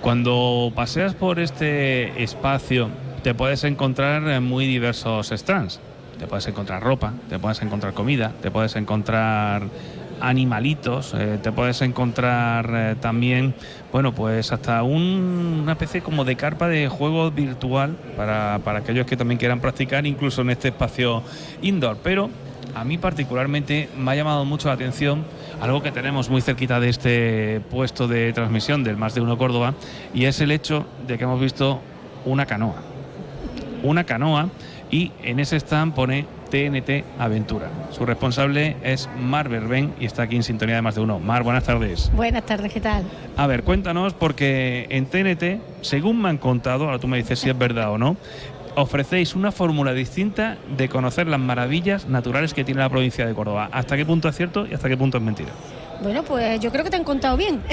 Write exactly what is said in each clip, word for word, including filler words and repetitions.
Cuando paseas por este espacio te puedes encontrar muy diversos stands. Te puedes encontrar ropa, te puedes encontrar comida, te puedes encontrar animalitos, eh, te puedes encontrar eh, también, bueno, pues hasta un, una especie como de carpa de juego virtual para, para aquellos que también quieran practicar incluso en este espacio indoor. Pero a mí particularmente me ha llamado mucho la atención algo que tenemos muy cerquita de este puesto de transmisión del Más de Uno Córdoba, y es el hecho de que hemos visto una canoa. Una canoa, y en ese stand pone T N T Aventura. Su responsable es Mar Berbén y está aquí en sintonía de Más de Uno. Mar, buenas tardes. Buenas tardes, ¿qué tal? A ver, cuéntanos, porque en T N T, según me han contado, ahora tú me dices si es verdad o no, ofrecéis una fórmula distinta de conocer las maravillas naturales que tiene la provincia de Córdoba. ¿Hasta qué punto es cierto y hasta qué punto es mentira? Bueno, pues yo creo que te han contado bien.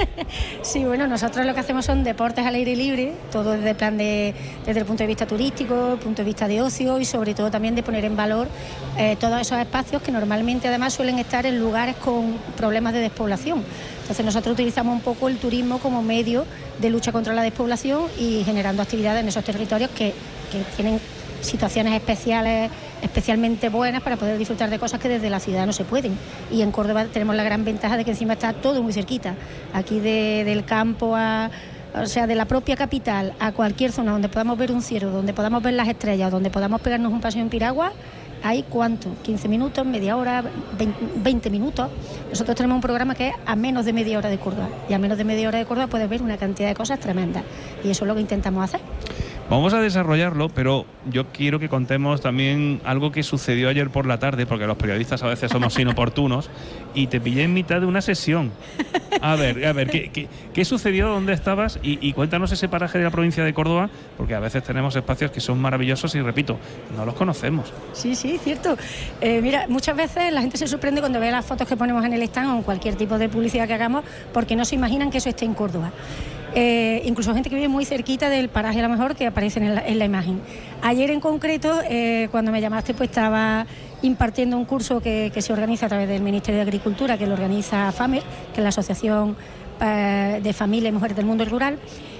Sí, bueno, nosotros lo que hacemos son deportes al aire libre, todo desde el plan de, desde el punto de vista turístico, el punto de vista de ocio y sobre todo también de poner en valor eh, todos esos espacios que normalmente además suelen estar en lugares con problemas de despoblación. Entonces nosotros utilizamos un poco el turismo como medio de lucha contra la despoblación y generando actividades en esos territorios que, que tienen situaciones especiales, especialmente buenas para poder disfrutar de cosas que desde la ciudad no se pueden. Y en Córdoba tenemos la gran ventaja de que encima está todo muy cerquita. Aquí de, del campo a, o sea, de la propia capital a cualquier zona donde podamos ver un cielo, donde podamos ver las estrellas, donde podamos pegarnos un paseo en piragua, hay ¿cuánto? quince minutos, media hora, veinte minutos. Nosotros tenemos un programa que es a menos de media hora de Córdoba, y a menos de media hora de Córdoba puedes ver una cantidad de cosas tremendas, y eso es lo que intentamos hacer. Vamos a desarrollarlo, pero yo quiero que contemos también algo que sucedió ayer por la tarde, porque los periodistas a veces somos inoportunos, y te pillé en mitad de una sesión. A ver, a ver, ¿qué, qué, qué sucedió? ¿Dónde estabas? Y, y cuéntanos ese paraje de la provincia de Córdoba, porque a veces tenemos espacios que son maravillosos y, repito, no los conocemos. Sí, sí, cierto. Eh, mira, muchas veces la gente se sorprende cuando ve las fotos que ponemos en el stand o en cualquier tipo de publicidad que hagamos, porque no se imaginan que eso esté en Córdoba. Eh, incluso gente que vive muy cerquita del paraje a lo mejor que aparecen en la, en la imagen. Ayer en concreto, eh, cuando me llamaste, pues estaba impartiendo un curso que, que se organiza a través del Ministerio de Agricultura, que lo organiza FAMER, que es la Asociación eh, de Familias y Mujeres del Mundo Rural,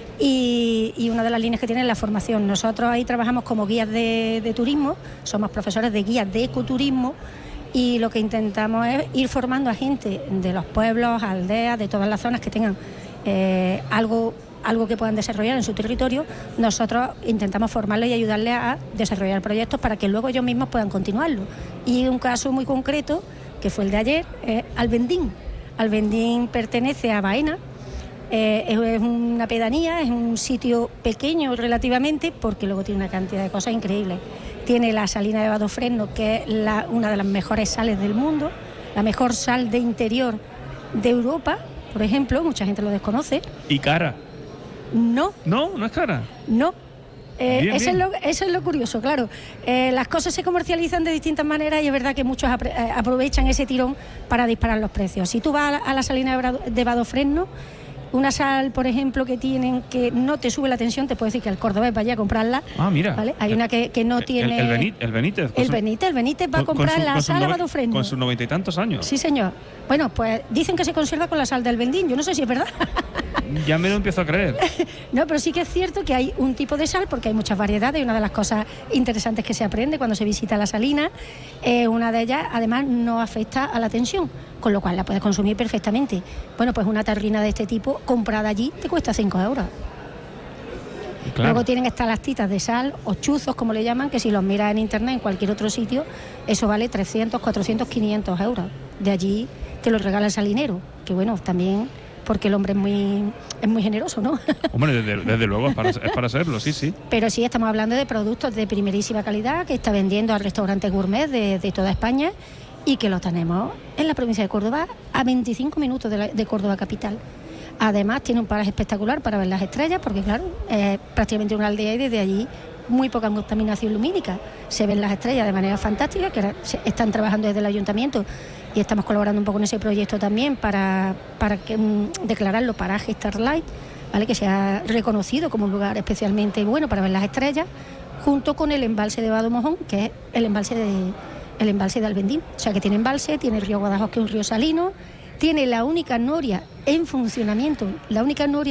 y, y una de las líneas que tiene es la formación. Nosotros ahí trabajamos como guías de, de turismo, somos profesores de guías de ecoturismo, y lo que intentamos es ir formando a gente de los pueblos, aldeas, de todas las zonas que tengan Eh, algo, algo que puedan desarrollar en su territorio. Nosotros intentamos formarles y ayudarles a desarrollar proyectos para que luego ellos mismos puedan continuarlo. Y un caso muy concreto, que fue el de ayer, es Albendín. Albendín pertenece a Baena, eh, es una pedanía, es un sitio pequeño relativamente, porque luego tiene una cantidad de cosas increíbles. Tiene la salina de Vadofresno, que es la, una de las mejores sales del mundo, la mejor sal de interior de Europa, por ejemplo, mucha gente lo desconoce. ¿Y cara? No. ¿No? ¿No es cara? No. Eh, bien, eso, bien. Es lo, eso es lo curioso, claro. Eh, las cosas se comercializan de distintas maneras y es verdad que muchos apre, eh, aprovechan ese tirón para disparar los precios. Si tú vas a la, a la salina de Vadofresno, una sal, por ejemplo, que tienen que no te sube la tensión, te puedo decir que el cordobés vaya a comprarla. Ah, mira. ¿Vale? Hay una que, que no tiene... El, el, Benítez, el Benítez. El Benítez, el Benítez va a comprar su, la sal de Vadofresno. Con sus noventa y tantos años. Sí, señor. Bueno, pues dicen que se conserva con la sal del Bendín. Yo no sé si es verdad. Ya me lo empiezo a creer. No, pero sí que es cierto que hay un tipo de sal, porque hay muchas variedades, y una de las cosas interesantes que se aprende cuando se visita la salina, eh, una de ellas además no afecta a la tensión, con lo cual la puedes consumir perfectamente. Bueno, pues una tarrina de este tipo comprada allí te cuesta cinco euros. Claro. Luego tienen estalactitas de sal o chuzos, como le llaman, que si los miras en internet en cualquier otro sitio, eso vale trescientos, cuatrocientos, quinientos euros. De allí te lo regala el salinero, que bueno, también porque el hombre es muy es muy generoso, ¿no? Hombre, desde, desde luego es para, es para serlo, sí, sí. Pero sí, estamos hablando de productos de primerísima calidad que está vendiendo al restaurante gourmet de, de toda España, y que lo tenemos en la provincia de Córdoba, a veinticinco minutos de, la, de Córdoba capital. Además tiene un paraje espectacular para ver las estrellas, porque claro, es prácticamente una aldea y desde allí muy poca contaminación lumínica. Se ven las estrellas de manera fantástica, que ahora están trabajando desde el ayuntamiento y estamos colaborando un poco en ese proyecto también para, para que, um, declararlo paraje Starlight, ¿vale? Que sea reconocido como un lugar especialmente bueno para ver las estrellas, junto con el embalse de Vado Mojón, que es el embalse de, el embalse de Albendín. O sea que tiene embalse, tiene el río Guadajoz, que es un río salino, tiene la única noria en funcionamiento, la única noria